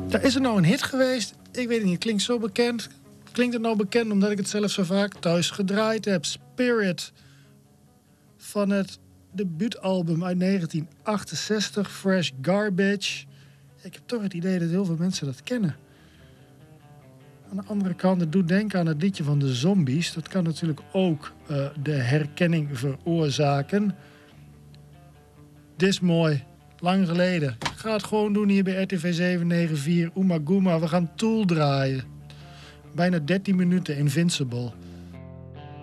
Daar is er nou een hit geweest. Ik weet het niet, het klinkt zo bekend. Klinkt het nou bekend omdat ik het zelf zo vaak thuis gedraaid heb? Spirit van het debuutalbum uit 1968, Fresh Garbage. Ik heb toch het idee dat heel veel mensen dat kennen. Aan de andere kant, het doet denken aan het liedje van de Zombies. Dat kan natuurlijk ook de herkenning veroorzaken. Dit is mooi. Lang geleden. Ik ga het gewoon doen hier bij RTV 794. Oema Goema. We gaan Tool draaien. Bijna 13 minuten Invincible.